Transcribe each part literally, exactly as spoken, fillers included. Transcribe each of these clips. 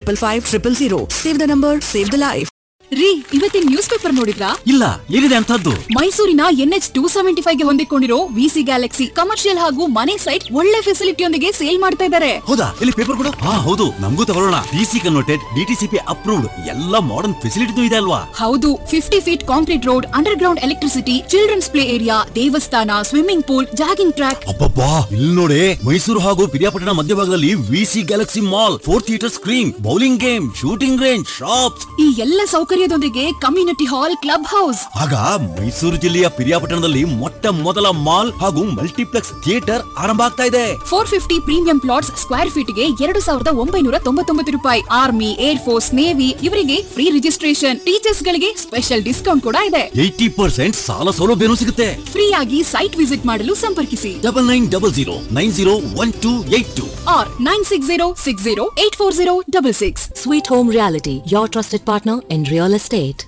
Five five triple zero. Save the number, save the life. ರೀ, ಇವತ್ತಿನ news paper ನೋಡಿದ್ರಾ? ಇಲ್ಲ, ಏನಿದೆ ಅಂತದ್ದು? ಮೈಸೂರಿನ N H two seventy five ಗೆ ಹೊಂದಿಕೊಂಡಿರೋ ವಿಸಿ ಗ್ಯಾಲಕ್ಸಿ ಕಮರ್ಷಿಯಲ್ ಹಾಗೂ ಮನೆ ಸೈಟ್ ಒಳ್ಳೆ ಫೆಸಿಲಿಟಿಯೊಂದಿಗೆ ಸೇಲ್ ಮಾಡ್ತಾ ಇದ್ದಾರೆ. ಹೌದಾ? ಇಲ್ಲಿ ಪೇಪರ್ ಕೊಡು. ಹಾ ಹೌದು, ನಮಗೂ ತಗೊಳ್ಳೋಣ. ಡಿಸಿ ಕನ್ವರ್ಟೆಡ್, ಡಿಟಿಸಿಪಿ ಅಪ್ರೂವ್ಡ್, ಎಲ್ಲ ಮಾಡರ್ನ್ ಫೆಸಿಲಿಟಿ ಇದೆ ಅಲ್ವಾ? ಹೌದು, fifty feet concrete road, under ground electricity, children's play area, ದೇವಸ್ಥಾನ, ಸ್ವಿಮ್ಮಿಂಗ್ ಪೂಲ್, ಜಾಗಿಂಗ್ ಟ್ರ್ಯಾಕ್. ಅಬ್ಬಬ್ಬಾ, ಇಲ್ಲಿ ನೋಡಿ, ಮೈಸೂರು ಹಾಗೂ ಪಿರಿಯಾಪಟ್ಟಣ ಮಧ್ಯಭಾಗದಲ್ಲಿ VC Galaxy mall, four theatre screen, bowling game, shooting range, shops, ಈ ಎಲ್ಲ ಸೌಕರ್ಯದೊಂದಿಗೆ ಕಮ್ಯುನಿಟಿ ಹಾಲ್, ಕ್ಲಬ್ ಹೌಸ್. ಆಗ ಮೈಸೂರು ಜಿಲ್ಲೆಯ ಪಿರಿಯಾಪಟ್ಟಣದಲ್ಲಿ ಮೊಟ್ಟ ಮೊದಲ ಮಾಲ್ ಹಾಗೂ ಮಲ್ಟಿಪ್ಲೆಕ್ಸ್ ಥಿಯೇಟರ್ ಆರಂಭ ಆಗ್ತಾ ಇದೆ. Four fifty premium plots square feet ಗೆ ಎರಡು ಸಾವಿರದ ಒಂಬೈನೂರ ತೊಂಬತ್ತೊಂಬತ್ತು ರೂಪಾಯಿ. ಆರ್ಮಿ, ಏರ್ ಫೋರ್ಸ್, ನೇವಿ ಇವರಿಗೆ ಫ್ರೀ ರಿಜಿಸ್ಟ್ರೇಷನ್. ಟೀಚರ್ಸ್ ಗಳಿಗೆ ಸ್ಪೆಷಲ್ ಡಿಸ್ಕೌಂಟ್ ಕೂಡ ಇದೆ. ಏಯ್ಟಿ ಪರ್ಸೆಂಟ್ ಸಾಲ ಸೌಲಭ್ಯನೂ ಸಿಗುತ್ತೆ. ಫ್ರೀ ಆಗಿ ಸೈಟ್ ವಿಸಿಟ್ ಮಾಡಲು ಸಂಪರ್ಕಿಸಿ double nine double zero nine zero one two eight two R nine six zero six zero eight four zero double six. Sweet Home Reality, your trusted partner in real estate.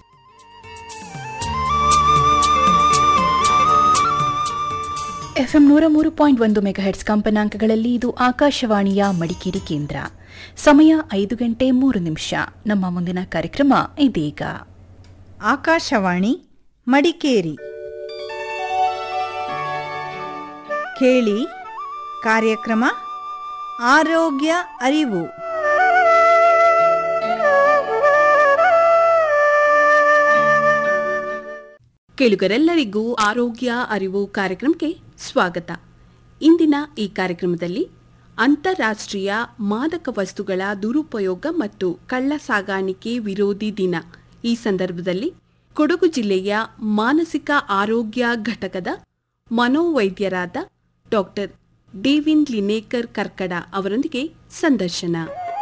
FM ನೂರ ಮೂರು point ಒಂದು megahertz ಕಂಪನಾಂಕಗಳಲ್ಲಿ ಇದು ಆಕಾಶವಾಣಿಯ ಮಡಿಕೇರಿ ಕೇಂದ್ರ. ಸಮಯ ಐದು ಗಂಟೆ ಮೂರು ನಿಮಿಷ. ನಮ್ಮ ಮುಂದಿನ ಕಾರ್ಯಕ್ರಮ ಇದೀಗ. ಆಕಾಶವಾಣಿ ಮಡಿಕೇರಿ. ಕೇಳಿ ಕಾರ್ಯಕ್ರಮ ಆರೋಗ್ಯ ಅರಿವು. ಕೇಳುಗರೆಲ್ಲರಿಗೂ ಆರೋಗ್ಯ ಅರಿವು ಕಾರ್ಯಕ್ರಮಕ್ಕೆ ಸ್ವಾಗತ. ಇಂದಿನ ಈ ಕಾರ್ಯಕ್ರಮದಲ್ಲಿ ಅಂತಾರಾಷ್ಟ್ರೀಯ ಮಾದಕ ವಸ್ತುಗಳ ದುರುಪಯೋಗ ಮತ್ತು ಕಳ್ಳ ಸಾಗಾಣಿಕೆ ವಿರೋಧಿ ದಿನ. ಈ ಸಂದರ್ಭದಲ್ಲಿ ಕೊಡಗು ಜಿಲ್ಲೆಯ ಮಾನಸಿಕ ಆರೋಗ್ಯ ಘಟಕದ ಮನೋವೈದ್ಯರಾದ ಡಾಕ್ಟರ್ ಡೇವಿನ್ ಲಿನೇಕರ್ ಕರ್ಕಡ ಅವರೊಂದಿಗೆ ಸಂದರ್ಶನ.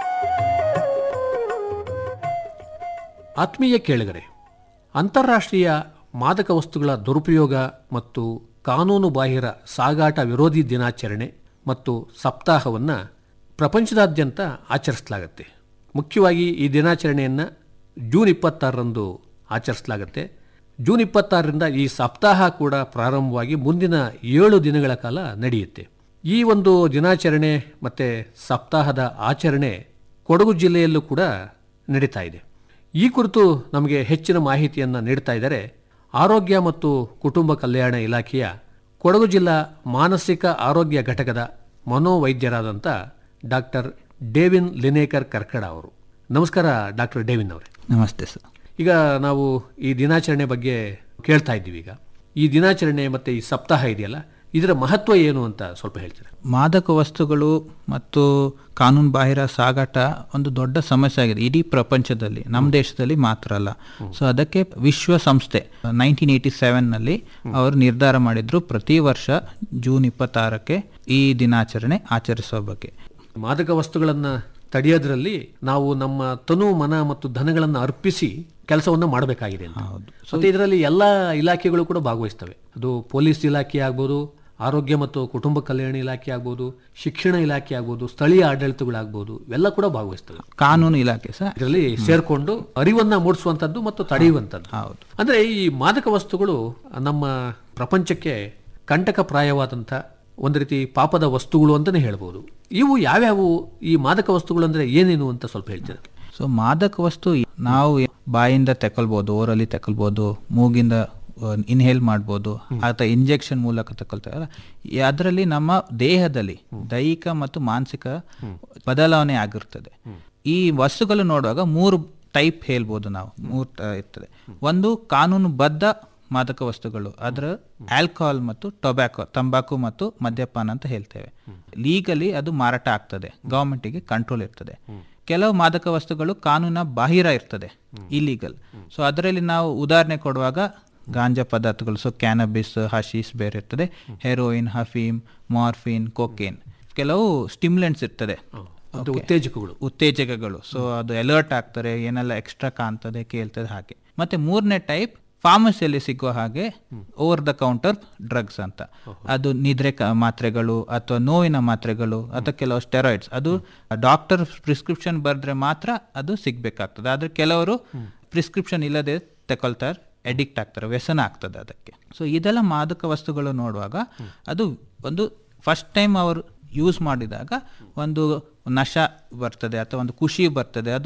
ಆತ್ಮೀಯ ಕೇಳುಗರೆ, ಅಂತಾರಾಷ್ಟ್ರೀಯ ಮಾದಕ ವಸ್ತುಗಳ ದುರುಪಯೋಗ ಮತ್ತು ಕಾನೂನು ಬಾಹಿರ ಸಾಗಾಟ ವಿರೋಧಿ ದಿನಾಚರಣೆ ಮತ್ತು ಸಪ್ತಾಹವನ್ನು ಪ್ರಪಂಚದಾದ್ಯಂತ ಆಚರಿಸಲಾಗುತ್ತೆ. ಮುಖ್ಯವಾಗಿ ಈ ದಿನಾಚರಣೆಯನ್ನು ಜೂನ್ ಇಪ್ಪತ್ತಾರರಂದು ಆಚರಿಸಲಾಗುತ್ತೆ. ಜೂನ್ ಇಪ್ಪತ್ತಾರರಿಂದ ಈ ಸಪ್ತಾಹ ಕೂಡ ಪ್ರಾರಂಭವಾಗಿ ಮುಂದಿನ ಏಳು ದಿನಗಳ ಕಾಲ ನಡೆಯುತ್ತೆ. ಈ ಒಂದು ದಿನಾಚರಣೆ ಮತ್ತು ಸಪ್ತಾಹದ ಆಚರಣೆ ಕೊಡಗು ಜಿಲ್ಲೆಯಲ್ಲೂ ಕೂಡ ನಡೀತಾ ಇದೆ. ಈ ಕುರಿತು ನಮಗೆ ಹೆಚ್ಚಿನ ಮಾಹಿತಿಯನ್ನು ನೀಡ್ತಾ ಇದ್ದಾರೆ ಆರೋಗ್ಯ ಮತ್ತು ಕುಟುಂಬ ಕಲ್ಯಾಣ ಇಲಾಖೆಯ ಕೊಡಗು ಜಿಲ್ಲಾ ಮಾನಸಿಕ ಆರೋಗ್ಯ ಘಟಕದ ಮನೋವೈದ್ಯರಾದಂಥ ಡಾಕ್ಟರ್ ಡೇವಿನ್ ಲಿನೇಕರ್ ಕರ್ಕಡ ಅವರು. ನಮಸ್ಕಾರ ಡಾಕ್ಟರ್ ಡೇವಿನ್ ಅವರೇ. ನಮಸ್ತೆ ಸರ್. ಈಗ ನಾವು ಈ ದಿನಾಚರಣೆ ಬಗ್ಗೆ ಕೇಳ್ತಾ ಇದ್ದೀವಿ. ಈಗ ಈ ದಿನಾಚರಣೆ ಮತ್ತು ಈ ಸಪ್ತಾಹ ಇದೆಯಲ್ಲ, ಇದರ ಮಹತ್ವ ಏನು ಅಂತ ಸ್ವಲ್ಪ ಹೇಳ್ತೀರಾ? ಮಾದಕ ವಸ್ತುಗಳು ಮತ್ತು ಕಾನೂನು ಬಾಹಿರ ಸಾಗಾಟ ಒಂದು ದೊಡ್ಡ ಸಮಸ್ಯೆ ಆಗಿದೆ ಇಡೀ ಪ್ರಪಂಚದಲ್ಲಿ, ನಮ್ಮ ದೇಶದಲ್ಲಿ ಮಾತ್ರ ಅಲ್ಲ. ಸೊ ಅದಕ್ಕೆ ವಿಶ್ವಸಂಸ್ಥೆ ನೈನ್ಟೀನ್ ಏಯ್ಟಿ ಸೆವೆನ್ನಲ್ಲಿ ಅವರು ನಿರ್ಧಾರ ಮಾಡಿದ್ರು ಪ್ರತಿ ವರ್ಷ ಜೂನ್ ಇಪ್ಪತ್ತಾರಕ್ಕೆ ಈ ದಿನಾಚರಣೆ ಆಚರಿಸುವ ಬಗ್ಗೆ. ಮಾದಕ ವಸ್ತುಗಳನ್ನು ತಡೆಯೋದ್ರಲ್ಲಿ ನಾವು ನಮ್ಮ ತನು ಮನ ಮತ್ತು ಧನಗಳನ್ನು ಅರ್ಪಿಸಿ ಕೆಲಸವನ್ನು ಮಾಡಬೇಕಾಗಿದೆ ಅಂತ. ಮತ್ತೆ ಇದರಲ್ಲಿ ಎಲ್ಲ ಇಲಾಖೆಗಳು ಕೂಡ ಭಾಗವಹಿಸ್ತವೆ. ಅದು ಪೊಲೀಸ್ ಇಲಾಖೆ ಆಗ್ಬೋದು, ಆರೋಗ್ಯ ಮತ್ತು ಕುಟುಂಬ ಕಲ್ಯಾಣ ಇಲಾಖೆ ಆಗ್ಬೋದು, ಶಿಕ್ಷಣ ಇಲಾಖೆ ಆಗ್ಬೋದು, ಸ್ಥಳೀಯ ಆಡಳಿತಗಳಾಗ್ಬೋದು, ಇವೆಲ್ಲ ಕೂಡ ಭಾಗವಹಿಸ್ತವೆ. ಕಾನೂನು ಇಲಾಖೆ ಸಹ ಇದರಲ್ಲಿ ಸೇರ್ಕೊಂಡು ಅರಿವನ್ನ ಮೂಡಿಸುವಂಥದ್ದು ಮತ್ತು ತಡೆಯುವಂಥದ್ದು. ಹೌದು. ಅಂದ್ರೆ ಈ ಮಾದಕ ವಸ್ತುಗಳು ನಮ್ಮ ಪ್ರಪಂಚಕ್ಕೆ ಕಂಟಕಪ್ರಾಯವಾದಂಥ ಒಂದು ರೀತಿ ಪಾಪದ ವಸ್ತುಗಳು ಅಂತಲೇ ಹೇಳ್ಬೋದು. ಇವು ಯಾವ್ಯಾವು, ಈ ಮಾದಕ ವಸ್ತುಗಳು ಅಂದರೆ ಏನೇನು ಅಂತ ಸ್ವಲ್ಪ ಹೇಳ್ತೀರಾ? ಸೊ ಮಾದಕ ವಸ್ತು ನಾವು ಬಾಯಿಂದ ತಗೊಳ್ಬೋದು, ಓರಲ್ಲಿ ತಗೊಳ್ಬೋದು, ಮೂಗಿಂದ ಇನ್ಹೇಲ್ ಮಾಡ್ಬೋದು, ಅಥವಾ ಇಂಜೆಕ್ಷನ್ ಮೂಲಕ ತಗೊಳ್ತಾರೆ. ಅದರಲ್ಲಿ ನಮ್ಮ ದೇಹದಲ್ಲಿ ದೈಹಿಕ ಮತ್ತು ಮಾನಸಿಕ ಬದಲಾವಣೆ ಆಗಿರ್ತದೆ. ಈ ವಸ್ತುಗಳು ನೋಡುವಾಗ ಮೂರು ಟೈಪ್ ಹೇಳ್ಬೋದು ನಾವು, ಮೂರು ಇರ್ತದೆ. ಒಂದು ಕಾನೂನು ಬದ್ಧ ಮಾದಕ ವಸ್ತುಗಳು, ಅದರ ಆಲ್ಕೋಹಾಲ್ ಮತ್ತು ಟೊಬ್ಯಾಕೊ, ತಂಬಾಕು ಮತ್ತು ಮದ್ಯಪಾನ ಅಂತ ಹೇಳ್ತೇವೆ. ಲೀಗಲಿ ಅದು ಮಾರಾಟ ಆಗ್ತದೆ, ಗವರ್ಮೆಂಟಿಗೆ ಕಂಟ್ರೋಲ್ ಇರ್ತದೆ. ಕೆಲವು ಮಾದಕ ವಸ್ತುಗಳು ಕಾನೂನ ಬಾಹಿರ ಇರ್ತದೆ, ಇಲೀಗಲ್. ಸೊ ಅದರಲ್ಲಿ ನಾವು ಉದಾಹರಣೆ ಕೊಡುವಾಗ ಗಾಂಜಾ ಪದಾರ್ಥಗಳು, ಸೊ ಕ್ಯಾನಬಿಸ್, ಹಶೀಸ್ ಬೇರೆ ಇರ್ತದೆ, ಹೆರೋಯಿನ್, ಹಫೀಮ್, ಮಾರ್ಫಿನ್, ಕೊಕೇನ್. ಕೆಲವು ಸ್ಟಿಮ್ಯುಲೆಂಟ್ಸ್ ಇರ್ತದೆ, ಉತ್ತೇಜಕಗಳು ಉತ್ತೇಜಕಗಳು ಸೊ ಅದು ಅಲರ್ಟ್ ಆಗ್ತಾರೆ, ಏನೆಲ್ಲ ಎಕ್ಸ್ಟ್ರಾ ಕಾಣ್ತದೆ, ಕೇಳ್ತದೆ, ಹಾಗೆ. ಮತ್ತೆ ಮೂರನೇ ಟೈಪ್ ಫಾರ್ಮಸಿಯಲ್ಲಿ ಸಿಗುವ ಹಾಗೆ ಓವರ್ ದ ಕೌಂಟರ್ ಡ್ರಗ್ಸ್ ಅಂತ. ಅದು ನಿದ್ರೆ ಮಾತ್ರೆಗಳು ಅಥವಾ ನೋವಿನ ಮಾತ್ರೆಗಳು ಅಥವಾ ಕೆಲವು ಸ್ಟೆರಾಯ್ಡ್ಸ್. ಅದು ಡಾಕ್ಟರ್ ಪ್ರಿಸ್ಕ್ರಿಪ್ಷನ್ ಬರೆದ್ರೆ ಮಾತ್ರ ಅದು ಸಿಗ್ಬೇಕಾಗ್ತದೆ. ಆದ್ರೆ ಕೆಲವರು ಪ್ರಿಸ್ಕ್ರಿಪ್ಷನ್ ಇಲ್ಲದೆ ತಗೊಳ್ತಾರೆ, ಅಡಿಕ್ಟ್ ಆಗ್ತಾರೆ, ವ್ಯಸನ ಆಗ್ತದೆ ಅದಕ್ಕೆ. ಸೊ ಇದೆಲ್ಲ ಮಾದಕ ವಸ್ತುಗಳು ನೋಡುವಾಗ ಅದು ಒಂದು ಫಸ್ಟ್ ಟೈಮ್ ಅವರು ಯೂಸ್ ಮಾಡಿದಾಗ ಒಂದು ನಶ ಬರ್ತದೆ ಅಥವಾ ಒಂದು ಖುಷಿ ಬರ್ತದೆ. ಅದು